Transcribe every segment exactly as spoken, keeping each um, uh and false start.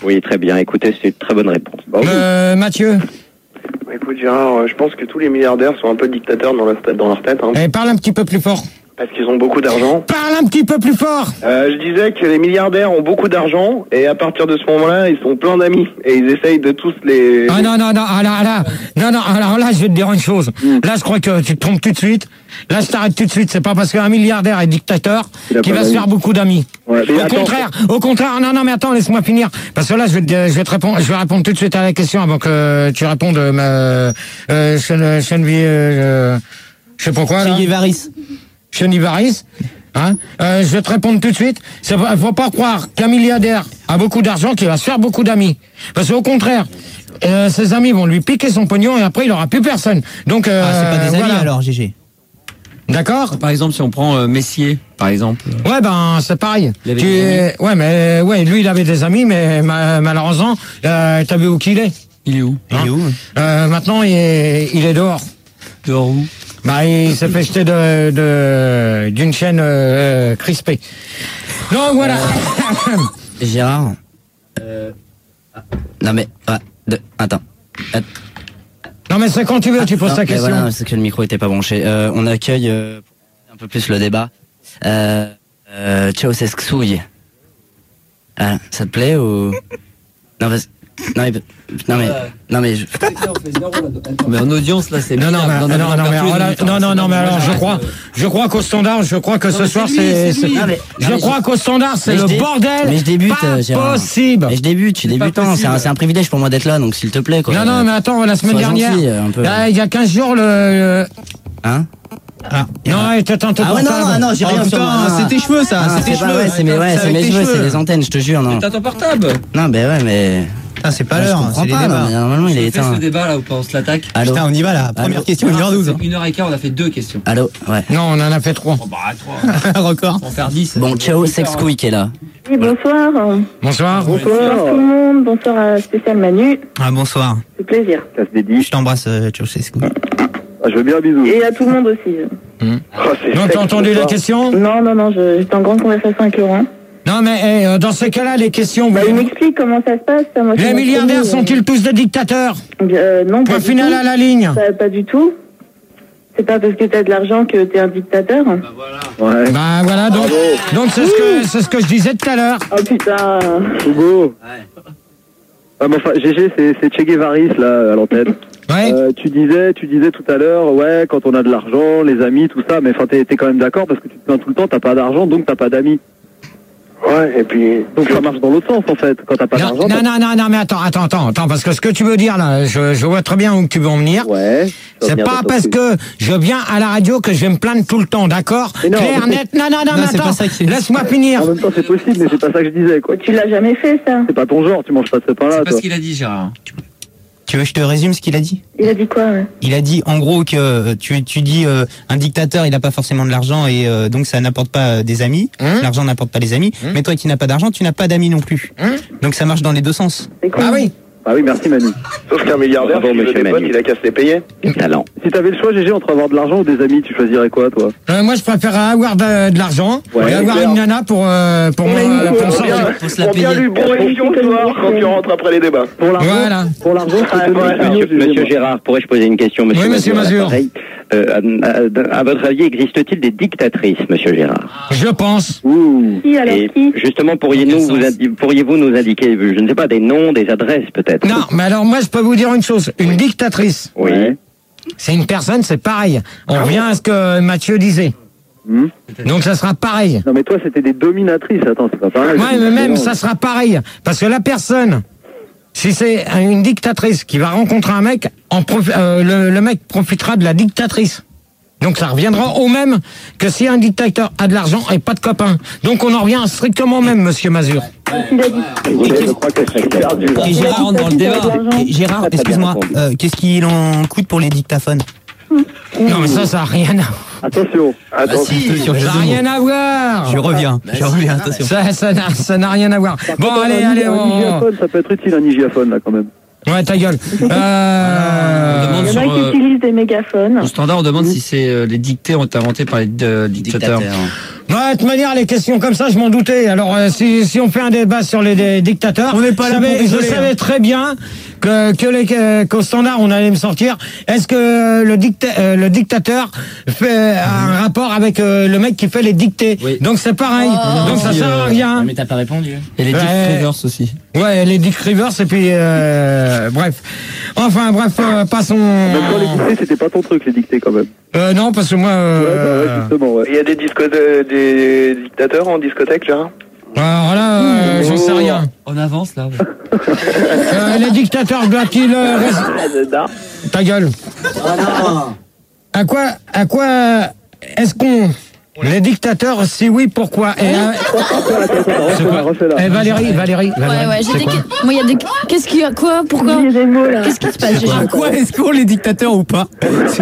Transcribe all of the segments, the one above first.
Oui, très bien. Écoutez, c'est une très bonne réponse. Bon, euh, Mathieu. Écoute, Gérard, je pense que tous les milliardaires sont un peu dictateurs dans leur tête. Dans leur tête hein. Eh, parle un petit peu plus fort. Parce qu'ils ont beaucoup d'argent. Parle un petit peu plus fort. Euh, je disais que les milliardaires ont beaucoup d'argent et à partir de ce moment-là, ils sont pleins d'amis et ils essayent de tous les... Ah non, non, non, alors là, non, non, alors là, je vais te dire une chose. Mm. Là, je crois que tu te trompes tout de suite. Là, je t'arrête tout de suite. C'est pas parce qu'un milliardaire est dictateur qu'il va se faire beaucoup d'amis. Ouais, au attends, contraire, au contraire, non, non, mais attends, laisse-moi finir. Parce que là, je vais te, je vais te répondre, je vais répondre tout de suite à la question avant que tu répondes, euh, euh, Chenvier, euh, je sais pas quoi, là. Chenvier-Varis. Chenvier-Varis. Hein euh, je vais te répondre tout de suite. Il ne faut pas croire qu'un milliardaire a beaucoup d'argent qu'il va se faire beaucoup d'amis. Parce qu'au contraire, euh, ses amis vont lui piquer son pognon et après il n'aura plus personne. Donc, euh, ah, c'est pas des amis voilà. alors, G G. D'accord. Par exemple, si on prend euh, Messier, par exemple. Ouais, ben c'est pareil. Tu, ouais, mais ouais, lui il avait des amis, mais ma, malheureusement, euh, t'as vu où qu'il est? Il est où? Hein Il est où? euh, Maintenant, il est, il est dehors. Dehors où? Bah, il s'est fait jeter de, de, d'une chaîne euh, crispée. Donc voilà. Euh, Gérard. Euh, non mais, ah, de, attends. Att non mais c'est quand tu veux, ah, tu poses non, ta question. Voilà, c'est que le micro était pas branché. Euh, on accueille euh, un peu plus le débat. Euh, euh, Ceausescu. Ah, ça te plaît ou non, vas non mais non mais non mais je... mais en audience là c'est non non mais, non, non, non, non, mais alors, là, non non non mais alors je crois je crois qu'au standard je crois que non, ce soir c'est je crois qu'au standard c'est le bordel. Mais je débute, pas Gérard. Possible. Mais je débute, je suis débutant, c'est un, un privilège pour moi d'être là, donc s'il te plaît quoi. Non non mais attends, la semaine dernière là, il y a quinze jours le hein. Ah, non, t'es un Ah ouais, non, non, non, j'ai rien sur moi. C'est tes cheveux, ça, c'est tes cheveux. Ouais, c'est mes, ouais, c'est mes cheveux, c'est les antennes, je te jure, non. T'as ton portable? Non, ben ouais, mais. Ah, c'est pas l'heure, c'est les débats. Normalement, il est éteint. On fait ce débat là où on se l'attaque. Putain, on y va là. Première question, une heure douze. Une heure et quart, on a fait deux questions. Allô, ouais. Non, on en a fait trois. Oh bah, trois. Record. On va faire dix. Bon, ciao, Sexquy qui est là. Oui, bonsoir. Bonsoir. Bonsoir. Bonsoir tout le monde. Bonsoir à Spécial Manu. Ah, bonsoir. C'est plaisir. Ça se dédie. Je t'embrasse, Ceausescu. Ah, je veux bien un bisou. Et à tout le monde aussi. Mmh. Oh, non, t'as entendu la question? Non, non, non, j'étais en grande conversation avec Laurent. Non, mais eh, dans ces cas-là, les questions... Bah, il m'explique comment ça se passe. Ça, moi, les milliardaires sont-ils tous des dictateurs? euh, Non, pas Point du final tout. à la ligne. Pas, pas du tout. C'est pas parce que t'as de l'argent que t'es un dictateur. Bah voilà. Ouais. Bah voilà, donc donc c'est ce que c'est ce que je disais tout à l'heure. Oh putain. Hugo. Ouais. Ah, mais enfin, G G, c'est Che Guevaris là à l'antenne. Ouais. Euh, tu disais, tu disais tout à l'heure, ouais, quand on a de l'argent, les amis, tout ça, mais enfin, t'es quand même d'accord parce que tu te plains tout le temps, t'as pas d'argent, donc t'as pas d'amis. Ouais, et puis donc ça marche dans l'autre sens en fait, quand t'as pas d'argent. Non, non, non, non, mais attends, attends, attends, attends, parce que ce que tu veux dire là, je, je vois très bien où tu veux en venir. Ouais. C'est pas parce que je viens à la radio que je vais me plaindre tout le temps, d'accord? Clair, net, non, non, non, non mais attends, laisse-moi finir. En même temps, c'est possible, mais c'est pas ça que je disais, quoi. Tu l'as jamais fait, ça? C'est pas ton genre, tu manges pas de ce pain-là, toi. C'est pas ce qu'il a dit, Gérard. Tu veux que je te résume ce qu'il a dit? Il a dit quoi, ouais? Il a dit en gros que euh, tu, tu dis euh, un dictateur il n'a pas forcément de l'argent et euh, donc ça n'apporte pas euh, des amis. Mmh. L'argent n'apporte pas les amis. Mmh. Mais toi qui n'as pas d'argent, tu n'as pas d'amis non plus. Mmh. Donc ça marche dans les deux sens. Ah oui. Ah oui, merci Manu. Sauf qu'un milliardaire, Bravo, si il veut des potes, il a qu'à se les payer. Talent. Si t'avais le choix, G G, entre avoir de l'argent ou des amis, tu choisirais quoi, toi? euh, Moi, je préfère avoir de, de l'argent ouais, et avoir clair. une nana pour euh, pour ouais, moi, pour, pour, pour, bien, pour se la payer. Pour bien lui bon le soir quand tu rentres après les débats. Pour l'argent. Voilà. Pour l'argent, ah, ouais, monsieur, monsieur Gérard, pourrais-je poser une question, monsieur? Oui, monsieur Mazur. Euh, à, à votre avis, existe-t-il des dictatrices, monsieur Gérard? Je pense. Ouh. Qui, alors, et qui? justement, pourriez-nous vous pourriez-vous nous indiquer, je ne sais pas, des noms, des adresses peut-être? Non, mais alors moi je peux vous dire une chose, une dictatrice. Oui. C'est une personne, c'est pareil. On revient à ce que Mathieu disait. Mmh. Donc ça sera pareil. Non mais toi c'était des dominatrices, attends, c'est pas pareil. Ouais, mais même ça sera pareil. Parce que la personne, si c'est une dictatrice qui va rencontrer un mec, en profi- euh, le, le mec profitera de la dictatrice. Donc ça reviendra au même que si un dictateur a de l'argent et pas de copains. Donc on en revient strictement au même, monsieur Mazur. Je crois que c'est perdu. Et Gérard, dans le débat. Et Gérard, excuse-moi, euh, qu'est-ce qu'il en coûte pour les dictaphones? Non mais ça, ça n'a rien à voir. Attention, attention. Ça n'a rien à voir. Je reviens, je reviens, attention. Ça, ça n'a, ça n'a rien à voir. Bon, contre, allez, un, allez, un on... hygiaphone, ça peut être utile un hygiaphone là quand même. Ouais, ta gueule. Euh... On demande Il y en a sur, qui euh, utilisent des mégaphones. Au standard, on demande si c'est euh, les dictées ont été inventées par les euh, dictateurs. Dictateur. Ouais, de toute manière, les questions comme ça, je m'en doutais. Alors, euh, si, si on fait un débat sur les, les dictateurs, on n'est pas là savais, pour rigoler, je savais hein. très bien que, que les, que, qu'au standard, on allait me sortir. Est-ce que le, dicta, euh, le dictateur fait un rapport avec euh, le mec qui fait les dictées? Oui. Donc c'est pareil. Oh, Donc ça si, sert à euh, rien. Mais t'as pas répondu. Et les Ouais. Dick Rivers aussi. Ouais, les Dick Rivers et puis euh, bref. Enfin bref, euh, passons. Même quand les dictées, c'était pas ton truc, les dictées quand même. Euh, non, parce que moi. Euh, Ouais, bah ouais, justement, ouais. Il y a des, disco de, des dictateurs en discothèque, Gérard? alors là, euh, j'en sais rien. On avance là. Euh, les dictateurs doivent-ils euh, rest- Ta gueule. À quoi, à quoi est-ce qu'on les dictateurs, si oui, pourquoi? Et, euh, c'est quoi Eh, Valérie, Valérie, Ouais, Valérie, ouais, c'est j'ai des. quoi que- Moi, il y a des. Qu'est-ce qu'il y a? Quoi? Pourquoi? Il y a des mots, là. Qu'est-ce qui se passe, Gégé? Quoi, est-ce qu'on les dictateurs ou pas?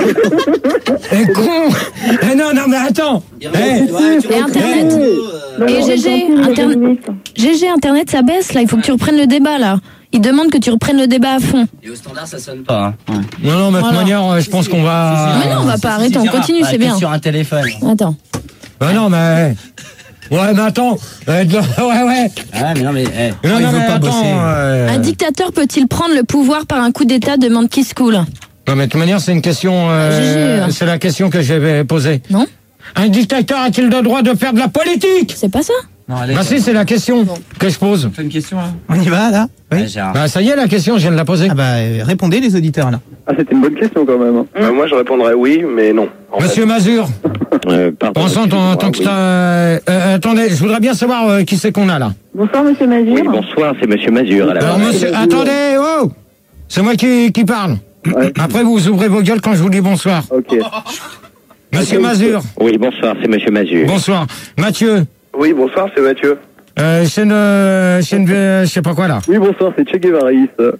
Eh, con Eh, non, non, mais attends Eh, Et Internet. Et Gégé, Internet. Gégé, Internet, ça baisse là. Il faut que tu reprennes le débat là. Il demande que tu reprennes le débat à fond. Et au standard, ça sonne pas. Hein. Non, non, mais de toute Voilà. manière, euh, je pense qu'on va... Mais non, on va pas arrêter, on continue, Ah, c'est t'es bien. sur un téléphone. Attends. Bah non, mais... Ouais, mais attends euh, Ouais, ouais Ah, mais non, mais. Eh. Non, il non, veut mais pas attends bosser. euh, Un dictateur peut-il prendre le pouvoir par un coup d'État? Demande Kiss Cool. Non, mais de toute manière, c'est une question... euh, Gégé. c'est la question que j'avais posée. Non? Un dictateur a-t-il le droit de faire de la politique? C'est pas ça? Non, allez. Bah si, c'est la question que je pose. On fait une question là. On y va, là? Oui. Ouais, Gérard. Bah ça y est, la question, je viens de la poser. Ah bah, euh, répondez les auditeurs, là. Ah, c'était une bonne question quand même. Hein. Bah, moi, je répondrais oui, mais non. En Monsieur Mazur, Euh, pardon. pensons en excusez-moi, tant que oui. ça... Euh, euh, attendez, je voudrais bien savoir euh, qui c'est qu'on a là. Bonsoir, monsieur Mazur. Oui, bonsoir, c'est Monsieur Mazur à la Alors monsieur... Attendez, oh c'est moi qui, qui parle. Ouais. Après, vous ouvrez vos gueules quand je vous dis bonsoir. Ok. Monsieur Mazur, Oui, bonsoir, c'est Monsieur Mazur. bonsoir. Mathieu, Oui, bonsoir, c'est Mathieu. euh, chaîne... Euh, chaîne euh, je sais pas quoi là. Oui, bonsoir, c'est Che Guevara.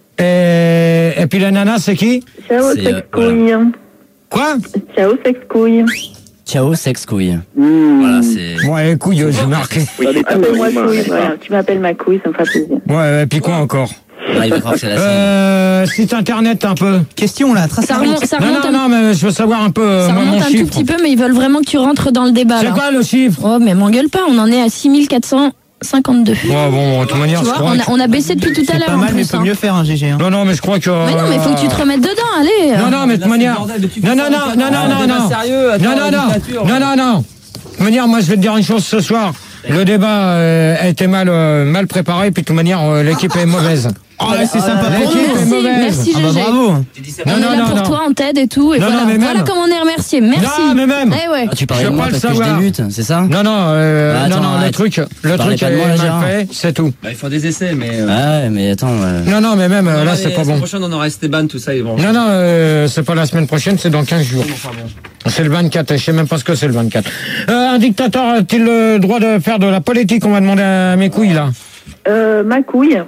Et, et puis la nana, c'est qui? Ciao, C'est, sex euh, couille. Quoi? Ciao, sex couille. Ciao, sex couille. Mmh. Voilà, c'est. Ouais, couille, j'ai marqué. Oui, Appelle-moi oui, couille, oui, voilà. Tu m'appelles ma couille, ça me fera plaisir. Ouais, et puis quoi encore? Ah, il va croire que c'est la scène. Euh, site internet un peu. Question, là, trace Ça remonte, ça Non, remonte, non, un, non, mais je veux savoir un peu euh, ça moi, mon remonte un tout chiffre. petit peu, mais ils veulent vraiment que tu rentres dans le débat C'est là. quoi le chiffre? Oh, mais m'engueule pas, on en est à six mille quatre cent cinquante-deux. Ouais, bon, de toute manière, Tu je vois, crois on a, que- on a baissé depuis tout à C'est l'heure pas en mal, mais plus. peut hein. mieux faire, un G G. Hein. Non, non, mais je crois que... Mais non, mais il faut que tu te remettes dedans, allez. Non, non, mais de toute manière... Non, non, non, non, non, non, non. Sérieux, Non, non, non, non, non, non. De toute manière, moi, je vais te dire une chose ce soir. Le débat euh, a été mal, euh, mal préparé, puis de toute manière, euh, l'équipe est mauvaise. Oh, là, c'est sympa pour l'équipe nous. est Merci, mauvaise. merci Ah bah Gégé. bravo. Non, On est non, là non, pour non. toi, on t'aide et tout. Et Non, voilà, non, mais voilà même. comment on est remercié. Merci. Non, mais même. Eh ouais. Ah, tu parlais Je de veux moi pas le parce que je savoir. débute, c'est ça? Non, non, euh, Ah, non, attends, non, le arrête. truc, le Parlais truc pas de est moi, là, mal Gérard. fait, c'est tout. Bah, il faut des essais, mais. euh, Ah, ouais, mais attends. euh, Non, non, mais même, euh, là, allez, c'est pas la semaine bon. prochaine, on aura Esteban, tout ça, ils vont. Non, non, euh, c'est pas la semaine prochaine, c'est dans quinze jours. Enfin, bon. C'est le vingt-quatre, je sais même pas ce que c'est le vingt-quatre. Euh, un dictateur a-t-il le droit de faire de la politique? On va demander à mes couilles, là. Euh, ma couille,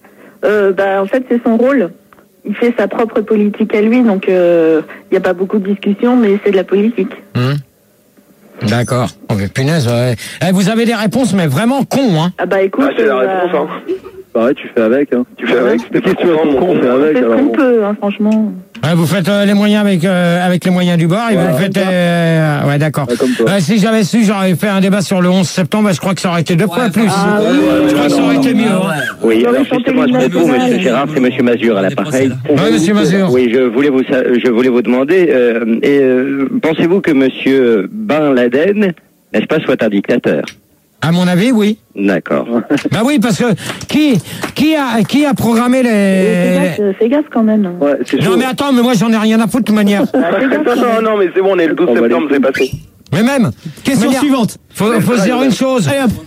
euh, bah, en fait, c'est son rôle. Il fait sa propre politique à lui, donc il euh, n'y a pas beaucoup de discussions, mais c'est de la politique. Hum. D'accord. Oh, mais punaise, ouais. Eh, vous avez des réponses, mais vraiment con, hein. Ah bah écoute, Ah, c'est la euh, réponse, bah, hein. Pareil, tu fais avec. Hein. Tu fais avec. Les questions sont con, on fait on avec. fait ce Alors, qu'on bon. peut, hein, franchement. Ouais, vous faites euh, les moyens avec euh, avec les moyens du bord et Voilà. vous faites... Euh, ouais, d'accord. Ouais, comme toi. Euh, si j'avais su, j'aurais fait un débat sur le onze septembre, je crois que ça aurait été deux fois plus. Ah oui, je crois que ça aurait été mieux. hein. Oui, Vous alors avez chanté justement, je l'hymne réponds, national. Monsieur Gérard, c'est Monsieur Mazur à l'appareil. Ouais, monsieur Mazur. Oui, je voulais vous, sa- je voulais vous demander, euh, et, euh, pensez-vous que Monsieur Ben Laden, n'est-ce pas, soit un dictateur? À mon avis, oui. D'accord. Bah oui, parce que qui qui a qui a programmé Et Fais les... gaffe, euh, fais gaffe quand même. hein. Ouais, c'est chaud. Non mais attends, mais moi j'en ai rien à foutre de toute manière. Ah, fais gaffe, Non, quand non, même. non, mais c'est bon, on est le douze On va septembre, les- c'est passé. Mais même, Question manière- suivante. faut, faut se dire une chose. Allez hop.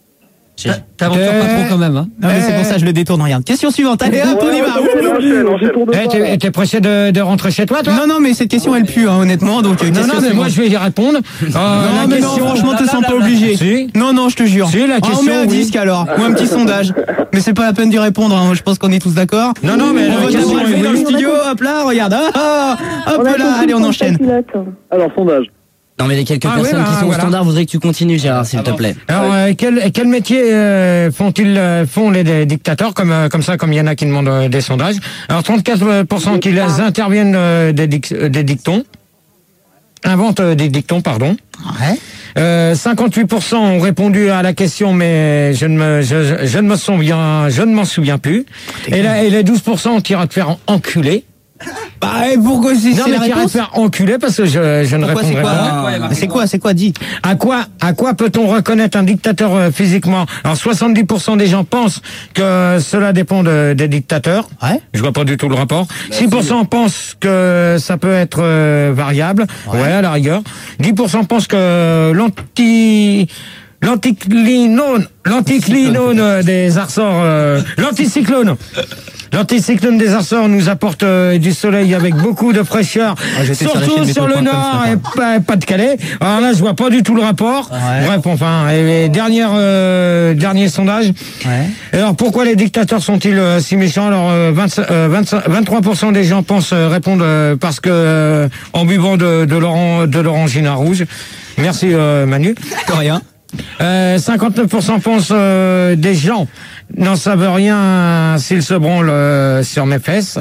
T'aventures pas trop quand même, hein. Non, mais Eh. c'est pour ça que je le détourne, regarde. Question suivante. Allez hop, on y va. Enchaîne, enchaîne, enchaîne. Eh, t'es t'es pressé de, de rentrer chez toi, toi? Non, non, mais cette question, elle pue, hein, honnêtement. Donc, euh, Non, question non, mais moi suivante. je vais y répondre. Euh, Non, la mais non, question- franchement, te sens pas obligé. Si. Non, non, je te jure. Si, la Ah, on question, met un oui. disque alors, ou un petit sondage. Mais c'est pas la peine d'y répondre, hein. Je pense qu'on est tous d'accord. Non, non, mais On la va question, d'abord lever oui. dans le studio, hop là, regarde. Ah, ah, hop On a là, compris allez, on ton enchaîne. pilote. Alors, sondage. Non, mais les quelques Ah, oui, personnes bah, qui sont voilà. au standard voudraient que tu continues, Gérard, s'il te plaît. Alors, euh, quel, quel métier euh, font-ils euh, font les des dictateurs comme euh, comme ça, comme il y en a qui demandent euh, des sondages. Alors, trente-quatre pour cent qui les interviennent euh, des, dic- euh, des dictons, inventent euh, des dictons, pardon. Ouais. Euh, cinquante-huit pour cent ont répondu à la question, mais je ne me, je, je, je ne me souviens, je ne m'en souviens plus. Et, là, et les douze pour cent ont tiré de faire enculer. Bah, et pourquoi c'est Non, c'est mais la tiré de réponse faire enculer parce que je, je ne Pourquoi, répondrai c'est quoi pas. Mais c'est quoi, c'est quoi, dis. À quoi, à quoi peut-on reconnaître un dictateur euh, physiquement? Alors, soixante-dix pour cent des gens pensent que cela dépend de, des dictateurs. Ouais. Je vois pas du tout le rapport. six pour cent pensent que ça peut être euh, variable. Ouais. ouais, à la rigueur. dix pour cent pensent que l'anti, l'anticlinone, l'anticlinone des Açores, euh, l'anticyclone. L'anticyclone des Açores nous apporte euh, du soleil avec beaucoup de fraîcheur, ah, surtout sur, sur le nord et pas, pas de Calais. Alors là, je vois pas du tout le rapport. Ouais. Bref, enfin, et, et dernière, euh, dernier sondage. Ouais. Alors, pourquoi les dictateurs sont-ils euh, si méchants? Alors, euh, vingt, euh, vingt-cinq, vingt-trois pour cent des gens pensent euh, répondre euh, parce que euh, en buvant de, de l'orange, de l'orangina rouge. Merci euh, Manu. De rien. Euh, cinquante-neuf pour cent pensent euh, des gens n'en savent rien s'ils se branlent euh, sur mes fesses.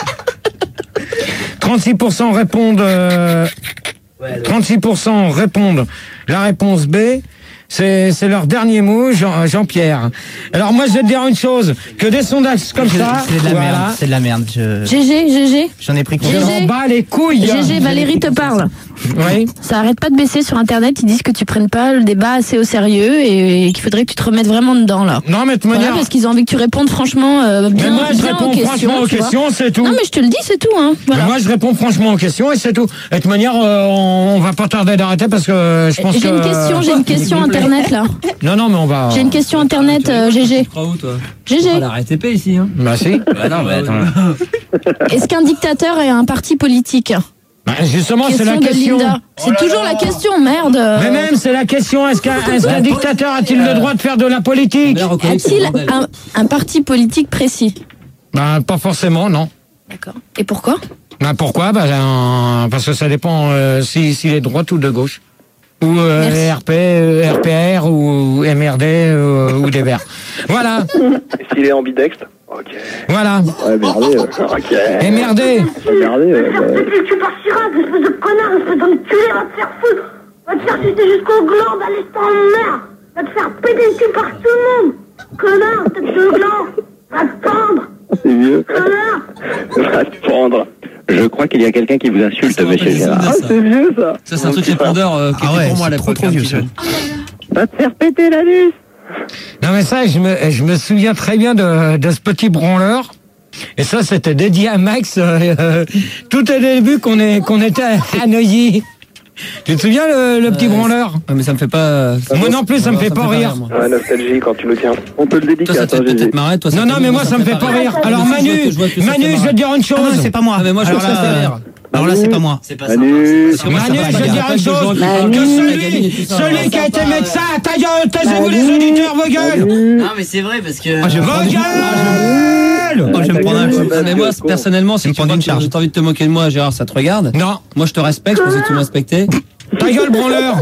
trente-six pour cent répondent euh, trente-six pour cent répondent la réponse B. C'est, c'est leur dernier mot, Jean, Jean-Pierre. Alors moi, je vais te dire une chose, que des sondages comme c'est, ça... C'est de la voilà. merde, c'est de la merde. Je... G G, G G. J'en ai pris Je m'en bats les couilles. G G, Valérie te parle. Oui. Ça arrête pas de baisser sur Internet, ils disent que tu prennes pas le débat assez au sérieux et, et qu'il faudrait que tu te remettes vraiment dedans, là. Non, mais de toute voilà, manière... parce qu'ils ont envie que tu répondes franchement euh, bien, mais moi, je bien réponds aux questions, franchement aux questions, c'est tout. Non, mais je te le dis, c'est tout, hein. Voilà. Mais moi, je réponds franchement aux questions et c'est tout. Et de toute manière, euh, on, on va pas tarder d'arrêter parce que je pense j'ai que... J'ai une question, j'ai une question Internet, là. Non, non, mais on va... J'ai une question Internet, euh, G G. Tu crois où, toi? G G. On va la R T P ici, hein. Bah si. Bah non, mais attends. Est-ce qu'un dictateur est un parti politique? Bah justement, question c'est la de question. Linda. C'est oh toujours la question, merde. Mais même, c'est la question. Est-ce qu'un, est-ce qu'un dictateur a-t-il le droit de faire de la politique? A-t-il un, un parti politique précis? Bah pas forcément, non. D'accord. Et pourquoi? Bah pourquoi? Bah euh, parce que ça dépend euh, si s'il est de droite ou de gauche. Ou euh, R P, euh, R P R ou M R D euh, ou des Verts. Voilà. Et s'il est ambidextre? Ok. Voilà. Ouais, merdé. Euh. Ok. M R D. Merdé. Euh, bah... Tu pars Chirac, espèce de connard, espèce d'enculé, va te faire foutre. Va te faire sucer jusqu'au gland, va laisser en mer. Va te faire péter le cul par tout le monde. Connard, tête de gland. Va te pendre. C'est vieux. Connard. Va te pendre. Je crois qu'il y a quelqu'un qui vous insulte, monsieur Gérard. Ah, c'est vieux, ça. Ça, c'est un truc répondeur euh, qui ah était ouais, pour moi à trop, l'époque. trop vieux, ça. Va te faire péter l'anus. Non mais ça, je me, je me souviens très bien de, de ce petit branleur. Et ça, c'était dédié à Max. Euh, euh, tout au début qu'on est, qu'on était à Neuilly. Tu te souviens le, le petit euh, branleur? Ouais, mais ça me fait pas. Ça moi non plus, ça me fait pas rire. Rire, ouais, nostalgie quand tu le tiens. On peut le dédier. Toi, ça te fait peut-être marrer, toi. Non, non, mais moi, ça me fait pas rire. Alors, Manu, Manu, je vais te dire une chose. Ah non, c'est pas moi. Ah, mais moi, je Alors trouve que ça là, fait rire. Alors là, c'est pas moi. C'est pas ça. Manu, Manu, je vais te dire une chose. Que celui, celui qui a été médecin, ta gueule, taisez-vous les auditeurs, vos gueules. Non, mais c'est vrai parce que. Moi, je vais me Vos prendre- gueules. Moi, je vais me prendre un coup. Ah, mais moi, personnellement, si me tu prendre vois une que charge. t'as envie de te moquer de moi, Gérard, ça te regarde. Non. Moi, je te respecte, je pensais que tu me respectais. Ta gueule, branleur.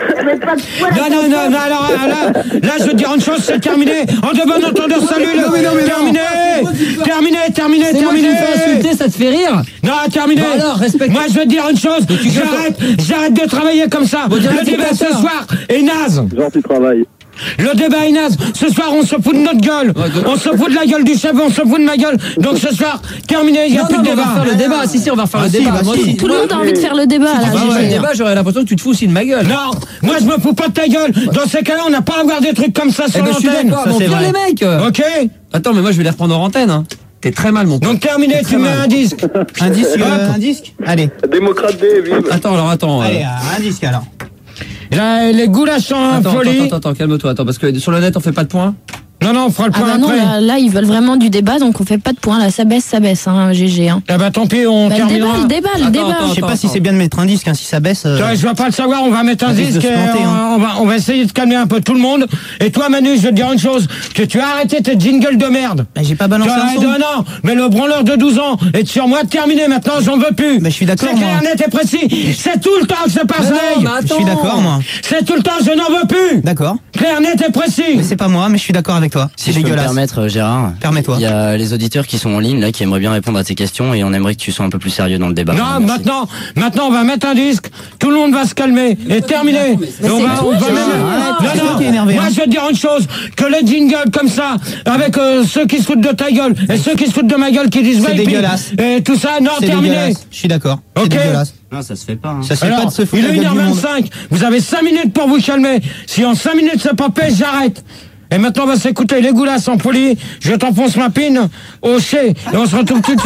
Non, non, non, non, alors là, là, je veux te dire une chose, c'est terminé. En de bon entendeur, salut, le... terminé. Terminé, terminé, C'est moi qui terminé. me fais insulter, ça te fait rire? Non, terminé. Bah alors, respecte. Moi, je veux te dire une chose. tu gueules J'arrête, j'arrête de travailler comme ça. Bon, dirais Le que débat t'es ce pas soir est naze. genre tu travailles. Le débat est naze. Ce soir, on se fout de notre gueule. Ouais, de- On se fout de la gueule du chef, on se fout de ma gueule. Donc ce soir, terminé, il n'y a Non, plus non, de mais on va débat. refaire le débat. Si, si, on va refaire Ah, le si, débat. bah, Moi, si. si- Tout le monde a envie de faire le débat, Si là, tu fais G le G. débat, j'aurais l'impression que tu te fous aussi de ma gueule. Non, moi je me fous pas de ta gueule. Dans ces cas-là, on n'a pas à avoir des trucs comme ça Eh sur ben, je suis l'antenne. d'accord, ça, bon, c'est viens vrai. les mecs. Ok. Attends, mais moi, je vais les reprendre en antenne, hein. T'es très mal, mon pote. Donc terminé, tu mets un disque. Un disque, euh, un disque. Allez, Démocrate D, vive. Attends, alors, attends. euh, allez, euh, un disque alors. Là, les goulash en Attends, folie. attends, attends, attends, calme-toi, attends, parce que sur le net, on fait pas de points. Non, non, on fera le Ah point bah non, après. là, là, ils veulent vraiment du débat, donc on fait pas de points, là, ça baisse, ça baisse, hein, G G. Hein. Eh ben tant pis, on Bah, le débat, terminera. le débat, le Attends, débat. attends, Je sais pas attends, si c'est bien de mettre un disque, hein, si ça baisse. euh, Toi, je vais pas le savoir, on va mettre un Ça risque disque de se et planter, on, hein. on va, on va essayer de calmer un peu tout le monde. Et toi, Manu, je vais te dire une chose, que tu as arrêté tes jingles de merde. bah, j'ai pas balancé Tu as un son. non, non, mais le branleur de douze ans est sur moi, terminé maintenant, j'en veux plus. Mais je suis d'accord, C'est clair, moi. net et précis. C'est tout le temps que c'est Mais non, pareil. mais Je suis d'accord, moi. C'est tout le temps, je n'en veux plus. D'accord. Clair, net et précis. Mais c'est pas moi, mais je suis d'accord avec Permets-toi. Si C'est je peux me dégueulasse. permettre, Gérard. Permets-toi. Il y a les auditeurs qui sont en ligne, là, qui aimeraient bien répondre à tes questions et on aimerait que tu sois un peu plus sérieux dans le débat. Non, Merci. maintenant, maintenant, on va mettre un disque, tout le monde va se calmer, et terminé. Et on va, on va même... Non, non, énervé, moi hein. je vais te dire une chose, que les jingles comme ça, avec euh, ceux qui se foutent de ta gueule, et ceux qui se foutent de ma gueule, qui disent C'est ouais, et puis- dégueulasse. et tout ça, non, C'est terminé. dégueulasse. Je suis d'accord. Ok. C'est dégueulasse. Non, ça se fait pas. Hein. Ça se fait Alors, pas de se foutre il est la gueule une du heure monde. vingt-cinq, vous avez cinq minutes pour vous calmer. Si en cinq minutes c'est pas paix, j'arrête. Et maintenant on va s'écouter les goulasses en poli, je t'enfonce ma pine au chez, et on se retrouve tout de suite.